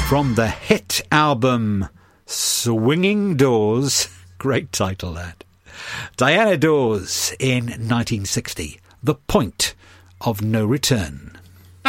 From the hit album Swinging Doors, great title that, Diana Dors in 1960, The Point of No Return.